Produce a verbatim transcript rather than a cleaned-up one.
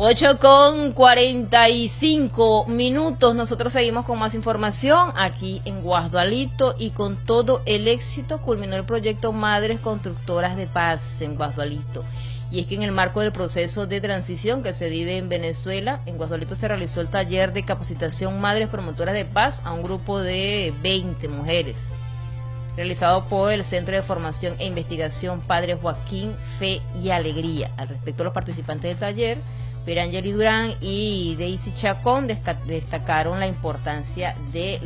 ocho con cuarenta y cinco minutos. Nosotros seguimos con más información aquí en Guasdualito, y con todo el éxito culminó el proyecto Madres Constructoras de Paz en Guasdualito. Y es que en el marco del proceso de transición que se vive en Venezuela, en Guasdualito se realizó el taller de capacitación Madres Promotoras de Paz a un grupo de veinte mujeres, realizado por el Centro de Formación e Investigación Padre Joaquín, Fe y Alegría. Al respecto, los participantes del taller, Perangeli Durán y Daisy Chacón, destacaron la importancia de